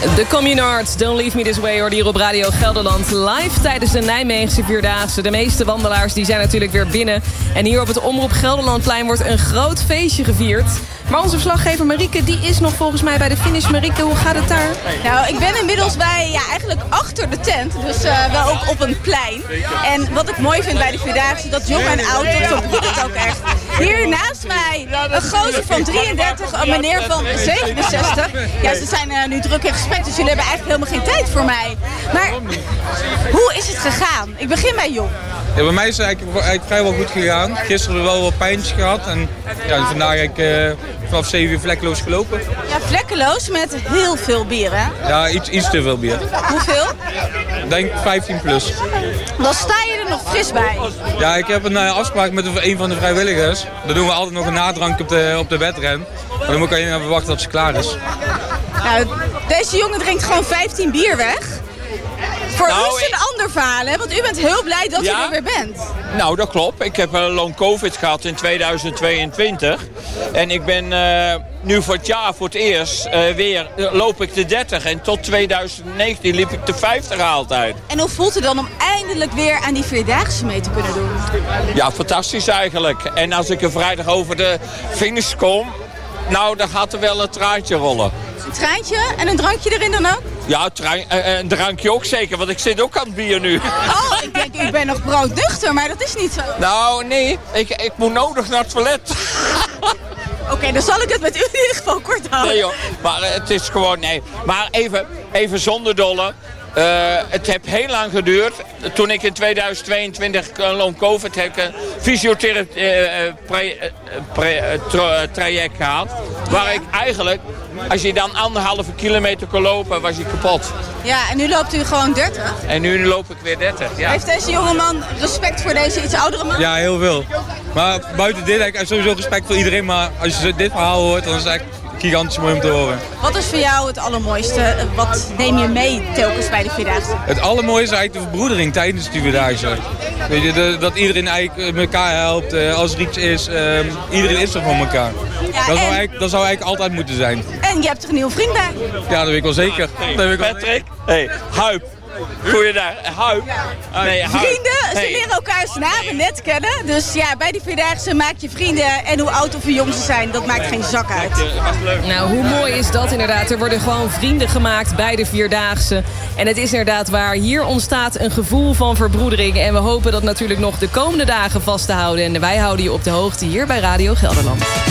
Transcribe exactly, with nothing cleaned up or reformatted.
De Communards, Don't Leave Me This Way, hoorde hier op Radio Gelderland live tijdens de Nijmeegse Vierdaagse. De meeste wandelaars die zijn natuurlijk weer binnen. En hier op het Omroep Gelderlandplein wordt een groot feestje gevierd. Maar onze verslaggever Marieke, die is nog volgens mij bij de finish. Marieke, hoe gaat het daar? Nou, ik ben inmiddels bij, ja, eigenlijk achter de tent. Dus uh, wel ook op een plein. En wat ik mooi vind bij de Vierdaagse, dat jong en oud, dat verbroedt het ook echt. Hier naast mij een gozer van drieëndertig, een meneer van zevenenzestig. Ja, ze zijn uh, nu druk in gesprek, dus jullie hebben eigenlijk helemaal geen tijd voor mij. Maar hoe is het gegaan? Ik begin bij Jong. Ja, bij mij is het eigenlijk, eigenlijk vrijwel goed gegaan. Gisteren hebben we wel wat pijntjes gehad. En ja, vandaag heb ik uh, vanaf zeven uur vlekkeloos gelopen. Ja, vlekkeloos met heel veel bier, hè? Ja, iets, iets te veel bier. Hoeveel? Ik denk vijftien plus. Dan sta je er nog fris bij. Ja, ik heb een uh, afspraak met een van de vrijwilligers. Dan doen we altijd nog een nadrank op de, op de wedren. Maar dan moet ik even wachten tot ze klaar is. Nou, deze jongen drinkt gewoon vijftien bier weg. Voor nou, u is het een ander verhaal, hè? Want u bent heel blij dat ja? u er weer bent. Nou, dat klopt. Ik heb een long covid gehad in tweeduizend tweeëntwintig. En ik ben uh, nu voor het jaar voor het eerst uh, weer, uh, loop ik de dertig. En tot tweeduizend negentien liep ik de vijftig altijd. En hoe voelt het dan om eindelijk weer aan die Vierdaagse mee te kunnen doen? Ja, fantastisch eigenlijk. En als ik er vrijdag over de finish kom, nou, dan gaat er wel een traantje rollen. Een traantje en een drankje erin dan ook? Ja, tra- uh, een drankje ook zeker, want ik zit ook aan het bier nu. Oh, ik denk, ik ben nog broodnuchter, maar dat is niet zo. Nou, nee, ik, ik moet nodig naar het toilet. Oké, okay, dan zal ik het met u in ieder geval kort houden. Nee joh, maar uh, het is gewoon, nee. Maar even, even zonder dolle. Uh, het heeft heel lang geduurd. Toen ik in tweeduizend tweeëntwintig een long covid heb, een fysiotherapie uh, pre, uh, pre, uh, tra- traject gehad. Waar ik eigenlijk, als je dan anderhalve kilometer kon lopen, was je kapot. Ja, en nu loopt u gewoon dertig? En nu loop ik weer dertig, ja. Heeft deze jongeman respect voor deze iets oudere man? Ja, heel veel. Maar buiten dit heb ik sowieso respect voor iedereen. Maar als je dit verhaal hoort, dan is het echt gigantisch mooi om te horen. Wat is voor jou het allermooiste? Wat neem je mee telkens bij de Vierdaagse? Het allermooiste is eigenlijk de verbroedering tijdens de Vierdaagse. Weet je, de, dat iedereen eigenlijk elkaar helpt. Uh, als er iets is, uh, iedereen is er voor elkaar. Ja, dat, zou eigenlijk, dat zou eigenlijk altijd moeten zijn. En je hebt er een nieuwe vriend bij? Ja, dat weet ik wel zeker. Hey, dat weet ik wel Patrick, hey, Huip. Goeiedag, Huip. Ja. Nee, vrienden, ze hey. leren elkaars namen net kennen. Dus ja, bij die Vierdaagse maak je vrienden. En hoe oud of hoe jong ze zijn, dat maakt geen zak uit. Nou, hoe mooi is dat inderdaad. Er worden gewoon vrienden gemaakt bij de Vierdaagse. En het is inderdaad waar. Hier ontstaat een gevoel van verbroedering. En we hopen dat natuurlijk nog de komende dagen vast te houden. En wij houden je op de hoogte hier bij Radio Gelderland.